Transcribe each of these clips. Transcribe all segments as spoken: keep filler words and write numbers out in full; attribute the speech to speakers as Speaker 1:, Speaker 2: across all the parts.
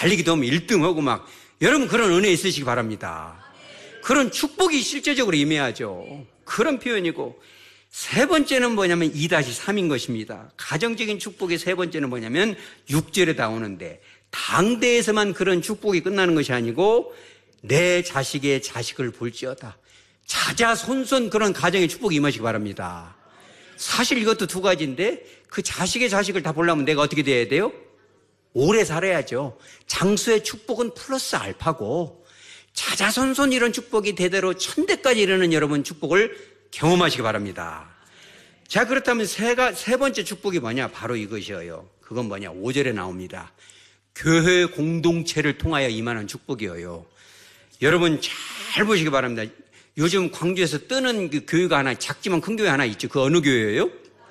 Speaker 1: 달리기도 하면 일 등 하고 막, 여러분 그런 은혜 있으시기 바랍니다. 그런 축복이 실제적으로 임해야죠. 그런 표현이고, 세 번째는 뭐냐면 이 삼인 것입니다. 가정적인 축복의 세 번째는 뭐냐면 육 절에 나오는데, 당대에서만 그런 축복이 끝나는 것이 아니고 내 자식의 자식을 볼지어다. 자자손손 그런 가정의 축복이 임하시기 바랍니다. 사실 이것도 두 가지인데, 그 자식의 자식을 다 보려면 내가 어떻게 돼야 돼요? 오래 살아야죠. 장수의 축복은 플러스 알파고, 자자손손 이런 축복이 대대로 천대까지 이르는 여러분 축복을 경험하시기 바랍니다. 자, 그렇다면 세가, 세 번째 축복이 뭐냐? 바로 이것이에요. 그건 뭐냐? 오 절에 나옵니다. 교회 공동체를 통하여 임하는 축복이에요. 여러분 잘 보시기 바랍니다. 요즘 광주에서 뜨는 그 교회가 하나, 작지만 큰 교회 하나 있죠. 그 어느 교회예요?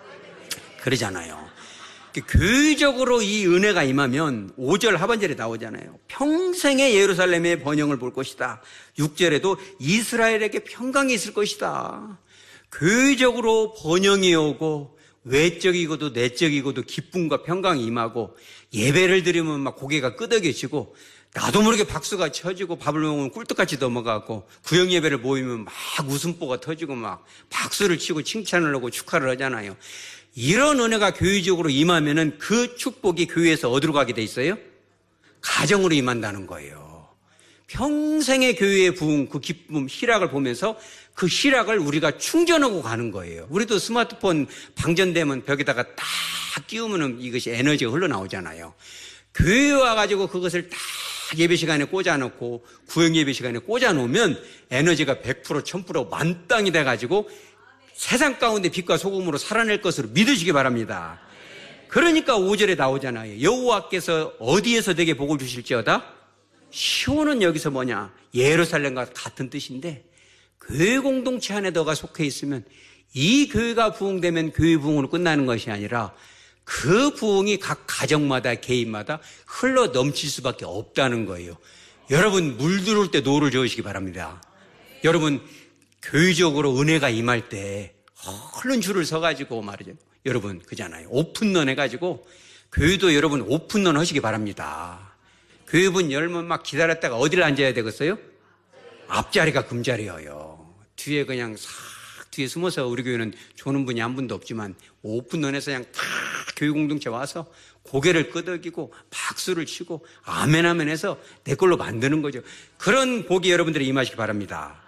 Speaker 1: 그러잖아요. 교회적으로 이 은혜가 임하면 오 절 하반절에 나오잖아요. 평생의 예루살렘의 번영을 볼 것이다. 육 절에도 이스라엘에게 평강이 있을 것이다. 교회적으로 번영이 오고 외적이고도 내적이고도 기쁨과 평강이 임하고, 예배를 드리면 막 고개가 끄덕여지고, 나도 모르게 박수가 쳐지고, 밥을 먹으면 꿀떡같이 넘어가고, 구역 예배를 모이면 막 웃음보가 터지고 막 박수를 치고 칭찬을 하고 축하를 하잖아요. 이런 은혜가 교회적으로 임하면은 그 축복이 교회에서 어디로 가게 돼 있어요? 가정으로 임한다는 거예요. 평생의 교회의 부흥, 그 기쁨, 희락을 보면서 그 희락을 우리가 충전하고 가는 거예요. 우리도 스마트폰 방전되면 벽에다가 딱 끼우면 이것이 에너지가 흘러나오잖아요. 교회에 와가지고 그것을 딱 예배 시간에 꽂아놓고 구역 예배 시간에 꽂아놓으면 에너지가 백 퍼센트, 천 퍼센트 만땅이 돼가지고 세상 가운데 빛과 소금으로 살아낼 것으로 믿으시기 바랍니다. 그러니까 오 절에 나오잖아요. 여호와께서 어디에서 내게 복을 주실지어다? 시온은 여기서 뭐냐? 예루살렘과 같은 뜻인데, 교회 공동체 안에 너가 속해 있으면 이 교회가 부흥되면 교회 부흥으로 끝나는 것이 아니라 그 부흥이 각 가정마다 개인마다 흘러 넘칠 수밖에 없다는 거예요. 여러분 물 들어올 때 노를 저으시기 바랍니다. 여러분 교회적으로 은혜가 임할 때 얼른 줄을 서가지고 말이죠. 여러분 그잖아요. 오픈런 해가지고 교회도 여러분 오픈런 하시기 바랍니다. 교회 문 열면 막 기다렸다가 어디를 앉아야 되겠어요? 앞자리가 금자리예요. 뒤에 그냥 싹 뒤에 숨어서, 우리 교회는 조는 분이 한 분도 없지만 오픈런에서 그냥 다 교회 공동체 와서 고개를 끄덕이고 박수를 치고 아멘 아멘 해서 내 걸로 만드는 거죠. 그런 복이 여러분들이 임하시기 바랍니다.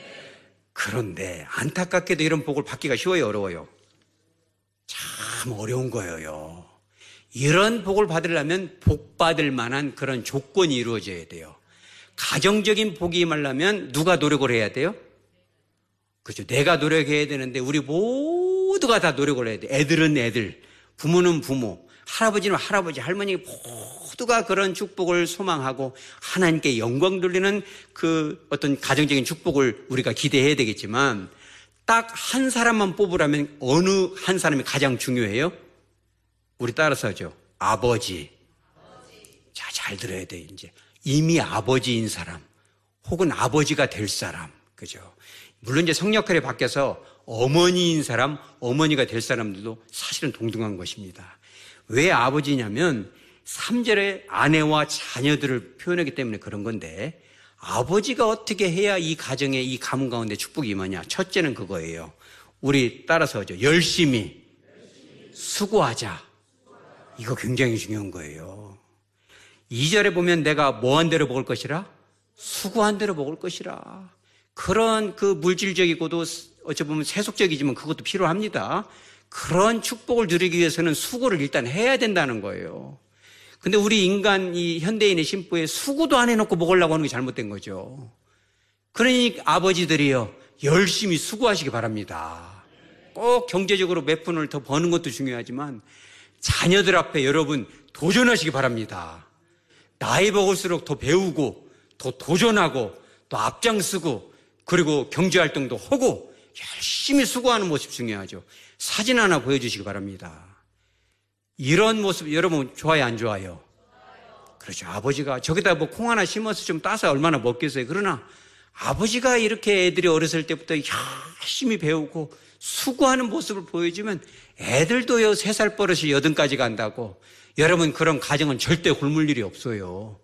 Speaker 1: 그런데 안타깝게도 이런 복을 받기가 쉬워요, 어려워요? 참 어려운 거예요. 이런 복을 받으려면 복 받을 만한 그런 조건이 이루어져야 돼요. 가정적인 복이 임하려면 누가 노력을 해야 돼요? 그렇죠. 내가 노력해야 되는데 우리 모두가 다 노력을 해야 돼. 애들은 애들, 부모는 부모, 할아버지는 할아버지, 할머니 모두가 그런 축복을 소망하고 하나님께 영광 돌리는 그 어떤 가정적인 축복을 우리가 기대해야 되겠지만, 딱 한 사람만 뽑으라면 어느 한 사람이 가장 중요해요? 우리 따라서 하죠. 아버지. 자, 잘 들어야 돼. 이제 이미 아버지인 사람 혹은 아버지가 될 사람, 그죠? 물론 이제 성역할이 바뀌어서 어머니인 사람, 어머니가 될 사람들도 사실은 동등한 것입니다. 왜 아버지냐면 삼 절에 아내와 자녀들을 표현하기 때문에 그런 건데, 아버지가 어떻게 해야 이 가정에, 이 가문 가운데 축복이 임하냐? 첫째는 그거예요. 우리 따라서 하죠. 열심히 수고하자. 이거 굉장히 중요한 거예요. 이 절에 보면 내가 뭐한 대로 먹을 것이라? 수고한 대로 먹을 것이라. 그런 그 물질적이고도 어찌 보면 세속적이지만 그것도 필요합니다. 그런 축복을 누리기 위해서는 수고를 일단 해야 된다는 거예요. 근데 우리 인간, 이 현대인의 심보에 수고도 안 해놓고 먹으려고 하는 게 잘못된 거죠. 그러니 아버지들이요, 열심히 수고하시기 바랍니다. 꼭 경제적으로 몇 푼을 더 버는 것도 중요하지만 자녀들 앞에 여러분 도전하시기 바랍니다. 나이 먹을수록 더 배우고 더 도전하고 또 앞장서고 그리고 경제활동도 하고 열심히 수고하는 모습 중요하죠. 사진 하나 보여주시기 바랍니다. 이런 모습 여러분 좋아요, 안 좋아요? 그렇죠. 아버지가 저기다 뭐 콩 하나 심어서 좀 따서 얼마나 먹겠어요. 그러나 아버지가 이렇게 애들이 어렸을 때부터 열심히 배우고 수고하는 모습을 보여주면 애들도요, 세 살 버릇이 여든까지 간다고. 여러분 그런 가정은 절대 굶을 일이 없어요.